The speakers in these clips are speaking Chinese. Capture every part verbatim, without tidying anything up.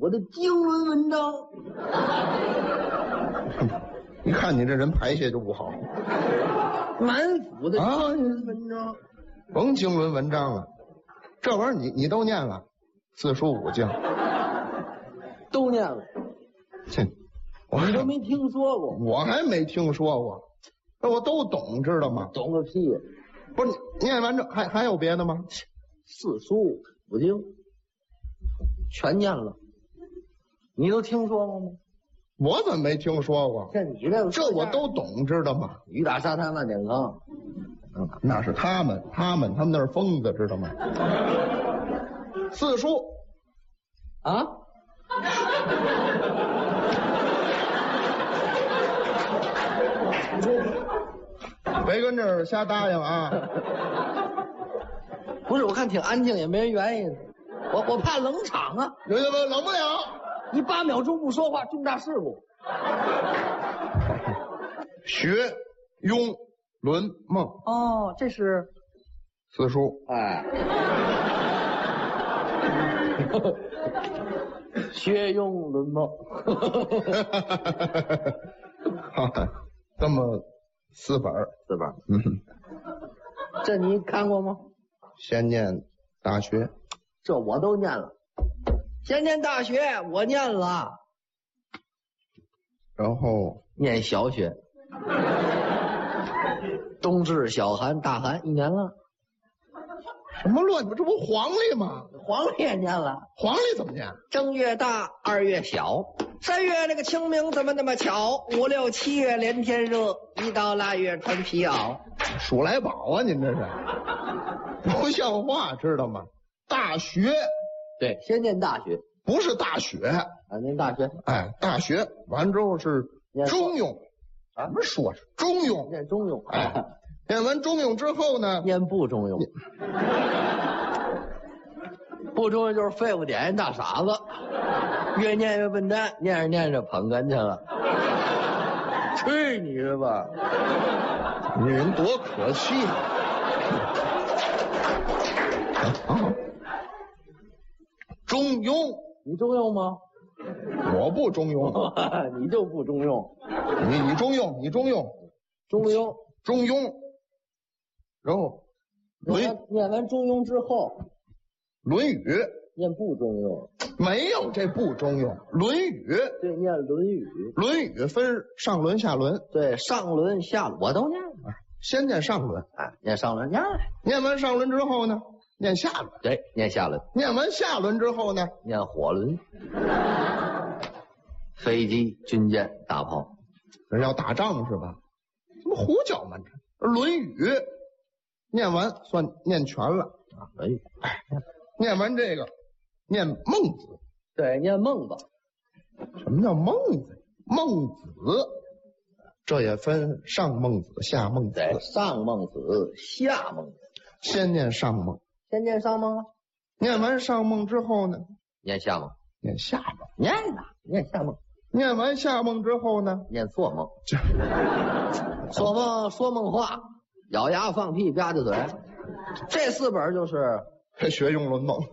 府的经文文章。 你看你这人排泄就不好。 满府的经文文章，啊、 甭经纶文章了，这玩意儿你你都念了，四书五经都念了。 切， 你都没听说过？ 我还没听说过，那我都懂，知道吗？ 懂个屁！ 不是念完这还还有别的吗？ 四书五经全念了，你都听说过吗？ 我怎么没听说过？ 这你这这我都懂，知道吗？ 雨打沙滩万点坑， 嗯，那是他们，他们，他们那是疯子，知道吗？四书啊， 别跟这儿瞎答应啊！ 不是，我看挺安静，也没人原因，我我怕冷场啊。 冷冷冷不了。 你八秒钟不说话，重大事故。 学、庸、论、孟。 哦，这是四书。 哎，学、庸、论、孟。 这么四本四本。 嗯， 这你看过吗？ 先念大学， 这我都念了。先念大学，我念了， 然后念小学，冬至、小寒、大寒一年了。 什么乱？这不黄历吗？ 黄历也念了。 黄历怎么念？ 正月大，二月小，三月那个清明怎么那么巧？五六七月连天热，一到腊月穿皮袄。 数来宝啊，您这是不像话，知道吗？大学。 对，先念大学， 不是大学啊，念大学， 哎，大学完之后是中庸， 啊， 什么说是中庸， 念中庸， 哎，念完中庸之后呢， 念不中庸，不中庸就是废物点大傻子，越念越笨蛋，念着念着捧哏去了，去你的吧， 你人多可气啊！中庸， 你中庸吗？ 我不中庸， 你就不中庸。 你你中庸，你中庸， 中庸， 中庸。然后，论念完念完中庸之后，《 论语》 念不中庸， 没有这不中庸，《论语》 对，念《论语》， 《论语》分上轮下轮， 对，上轮下轮我都念了， 先念上轮， 哎，念上轮，念了， 念完上轮之后呢？念下轮， 对，念下轮， 念完下轮之后呢， 念火轮，飞机、军舰、大炮， 人要打仗是吧？怎么胡搅蛮缠？《论语》念完算念全了啊，《论语》 哎，念完这个，念孟子， 对，念孟子。 什么叫孟子？孟子，这也分上孟子、下孟子。 对，上孟子、下孟子。 先念上孟。 先念上孟啊， 念完上孟之后呢， 念下孟， 念下孟， 念呢，念下孟， 念完下孟之后呢， 念做梦，做梦说梦话，咬牙放屁吧唧嘴，这四本就是学庸论孟。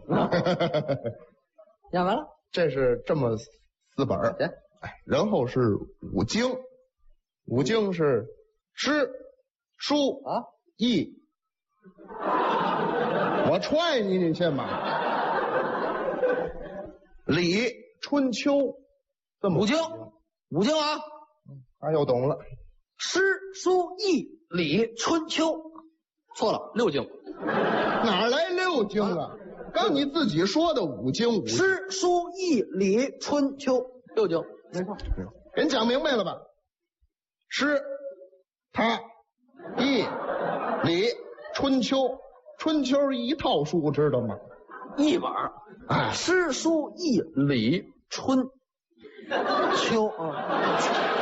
念完了， 这是这么四本，哎，然后是五经，五经是诗、书啊、 易。我踹你，你信吗？礼、春秋，这么五经，五经啊， 他又懂了。 诗、书、易、礼、春秋，错了，六经。 哪来六经啊？刚你自己说的五经，五经诗、书、易、礼、春秋，六经，没错。 人讲明白了吧？诗、他、易、礼、春秋。春秋一套书，知道吗？ 一本， 哎， 诗书易礼春秋啊，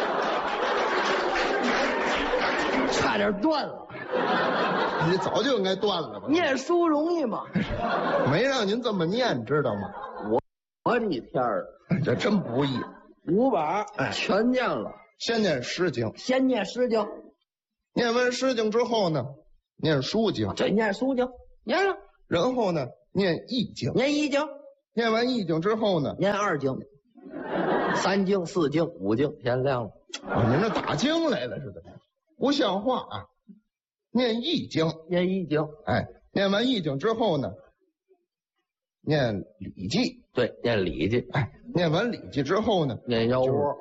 差点断了。 你早就应该断了吧？ 念书容易吗？ 没让您这么念，知道吗？ 我我的天儿， 这真不易。 五本哎， 全念了。 先念诗经， 先念诗经， 念完诗经之后呢？念书经， 对，念书经，念了， 然后呢，念易经， 念易经， 念完一经之后呢， 念二经，三经、四经、五经，天亮了。 啊，您这打经来了似的，不像话啊！念一经， 念一经， 哎，念完一经之后呢，念礼记， 对，念礼记， 哎，念完礼记之后呢， 念腰窝，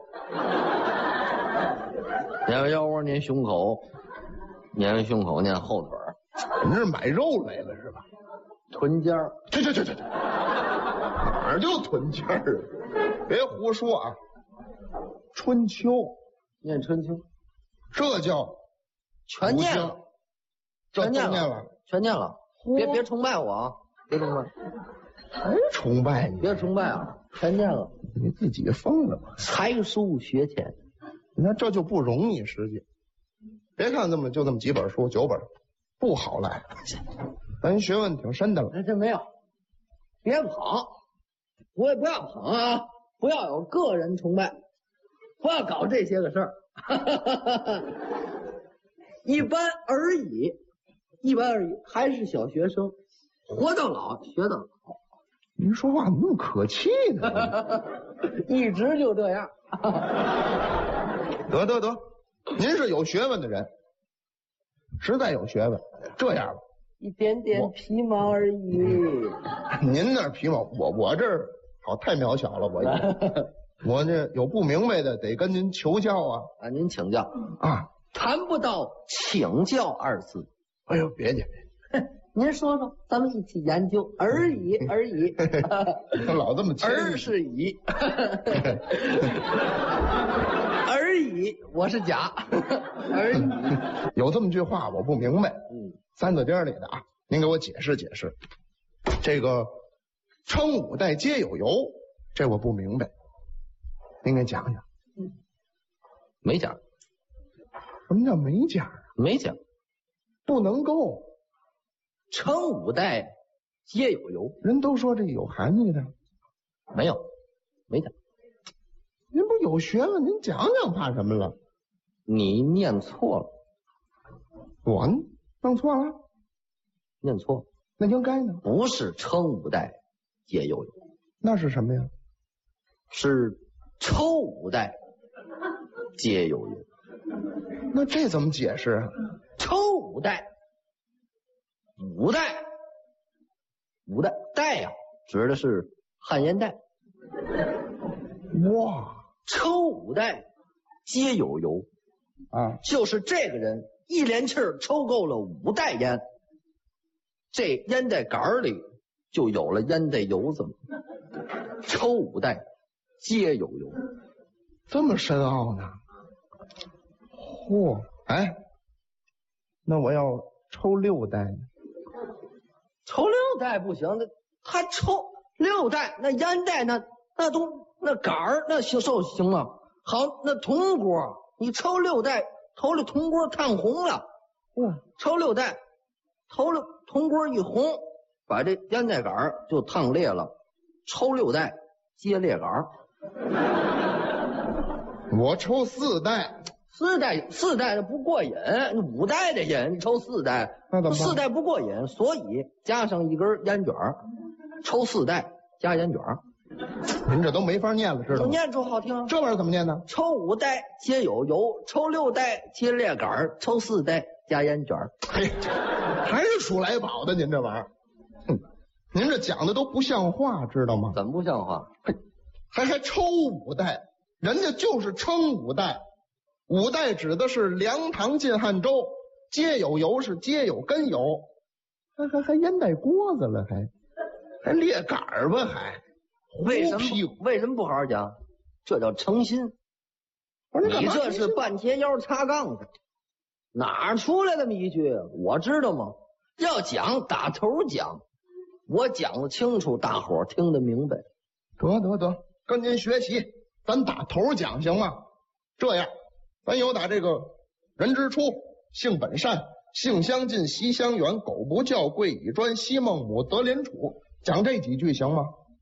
念完腰窝念胸口，念完胸口念后腿儿， 你这是买肉来了是吧？ 臀尖儿， 去去去去去，哪儿就臀尖儿啊？别胡说啊！春秋， 念春秋， 这叫全念了， 这全念念了， 全念了。别别崇拜我啊！别崇拜， 还崇拜你？ 别崇拜啊！全念了， 你自己疯了吧？ 才疏学浅， 你看这就不容易，实际。别看这么就这么几本书，九本，不好来。咱学问挺深的了。 哎，这没有，别捧，我也不要捧啊，不要有个人崇拜，不要搞这些个事儿，一般而已，一般而已，还是小学生，活到老学到老。 您说话怎么那么可气呢？ 一直就这样。 得得得，您是有学问的人，实在有学问。这样吧， 一点点皮毛而已。 您那皮毛，我我这儿好太渺小了，我我这有不明白的得跟您求教啊。 啊，您请教啊， 谈不到请教二字。 哎呦，别介， 您说说，咱们一起研究而已而已。 老这么谦而是乙，而已，我是甲，而已。 有这么句话我不明白， 嗯， 三字经里的啊，您给我解释解释。这个称五代皆有由，这我不明白，您给讲讲。 嗯，没讲。 什么叫没讲啊？ 没讲， 不能够。 称五代皆有由， 人都说这有含义的， 没有，没讲。 您不有学问，您讲讲怕什么了？ 你念错了， 我弄错了， 念错， 那应该呢？ 不是称五代皆有由， 那是什么呀？ 是抽五代皆有由。 那这怎么解释啊？ 抽五代，五代，五代代呀、啊，指的是汉烟代。 哇， 抽五代皆有由啊， 就是这个人一连气儿抽够了五袋烟，这烟袋杆里就有了烟袋油子。抽五袋皆有由， 这么深奥呢？嚯，哎，那我要抽六袋呢？ 抽六袋不行，那他抽六袋，那烟袋那那都那杆儿那行受行吗？好，那铜锅你抽六袋，头里铜锅烫红了， 哇， 抽六袋，头里铜锅一红，把这烟袋杆儿就烫裂了，抽六袋接裂杆儿。 我抽四袋。 四代四代的不过瘾，五代的瘾，你抽四代， 那怎么办？ 四代不过瘾，所以加上一根烟卷儿，抽四代加烟卷儿。 您这都没法念了，知道吗？ 念出好听， 这玩意儿怎么念呢？ 抽五代皆有油，抽六代皆裂杆儿，抽四代加烟卷儿。 嘿，还是数来宝的，您这玩意儿，哼，您这讲的都不像话，知道吗？ 怎么不像话？ 还还抽五代，人家就是称五代。五代指的是梁唐晋汉周，皆有油是皆有根油，还还还烟袋锅子了，还还裂杆儿吧，还为什么为什么不好好讲？这叫诚心。你这是半截腰插杠子，哪出来这么一句？我知道吗？要讲打头讲，我讲得清楚，大伙儿听得明白。 得得得，跟您学习，咱打头讲行吗？这样。咱有打这个人之初，性本善，性相近，习相远，苟不教，贵以专，昔孟母，择邻处，讲这几句行吗？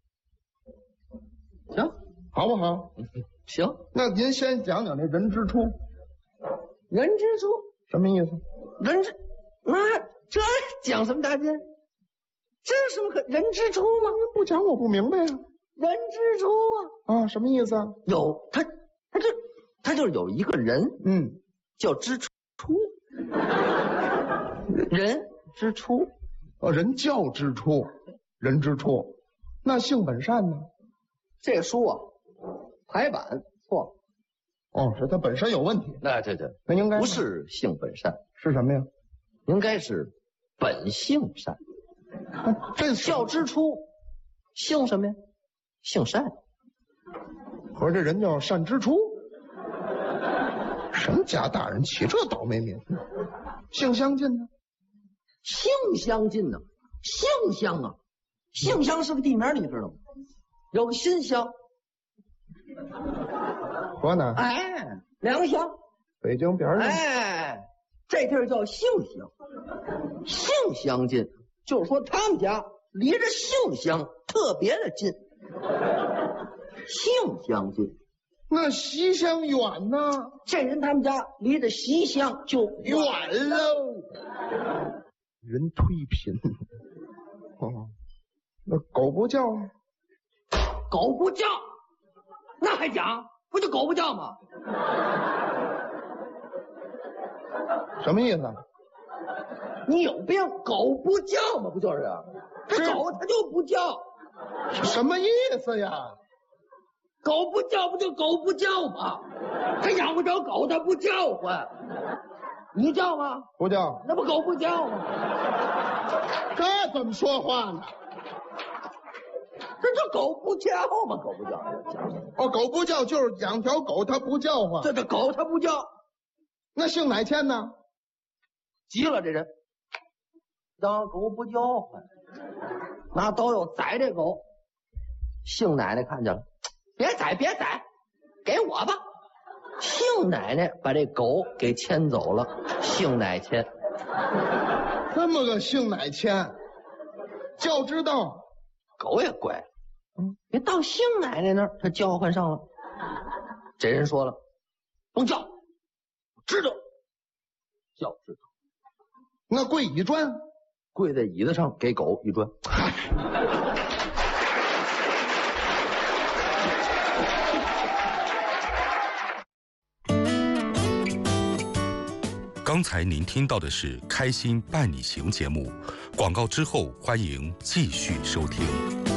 行， 好不好？ 行。 那您先讲讲这人之初。 人之初什么意思？ 人之那这讲什么大劲？ 这有什么可人之初吗？ 不讲我不明白呀、啊。 人之初啊，啊，什么意思啊？ 有他，他就他就是有一个人， 嗯， 叫之初，人之初， 哦，人教之初，人之初，那性本善呢？ 这书啊，排版错了。 哦，是他本身有问题。 那对对， 那应该不是性本善， 是什么呀？ 应该是本性善。 啊、这教之初，性什么呀？性善。 合着这人叫善之初。什么家大人起这倒霉名？性相近呢？ 性相近呢？性相啊，性相是个地名，你知道吗？有个新乡， 河南， 哎，两个乡， 北京边上， 哎，这地儿叫性乡，性相近，就是说他们家离着性乡特别的近，性相近。 那西乡远呢？ 这人他们家离着西乡就远喽。人忒贫。哦，那狗不叫呢？ 狗不叫，那还讲？不就狗不叫吗？ 什么意思？ 你有病！狗不叫吗？不就是？这狗它就不叫。 什么意思呀？ 狗不叫不就狗不叫吗？它养不着狗，它不叫唤。你叫吗？ 不叫。 那不狗不叫吗？ 这怎么说话呢？ 这叫狗不叫吗？狗不叫。 哦，狗不叫就是养条狗，它不叫唤。 这这狗它不叫。 那姓哪谦呢？ 急了这人，让狗不叫唤，拿刀要宰这狗。姓奶奶看见了，别宰别宰，给我吧。姓奶奶把这狗给牵走了，姓奶牵。 这么个姓奶牵，叫知道。 狗也乖，嗯，别到姓奶奶那儿，他叫唤上了。这人说了，甭叫，知道，叫知道。 那跪一砖， 跪在椅子上给狗一砖。 刚才您听到的是《开心伴你行》节目，广告之后欢迎继续收听。